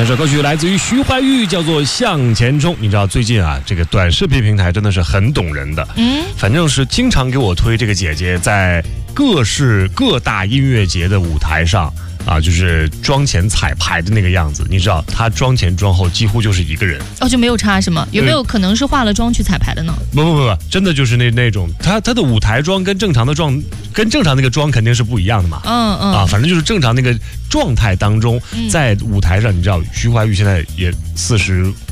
这首歌曲来自于徐怀钰，叫做《向前冲》。你知道最近啊，这个短视频平台真的是很懂人的，反正是经常给我推这个姐姐在各大音乐节的舞台上啊，就是妆前彩排的那个样子。你知道她妆前妆后几乎就是一个人哦，就没有差是吗？有没有可能是化了妆去彩排的呢？ 不，真的就是那种她的舞台妆跟正常那个妆肯定是不一样的嘛。反正就是正常那个状态当中，在舞台上，你知道徐怀钰现在也45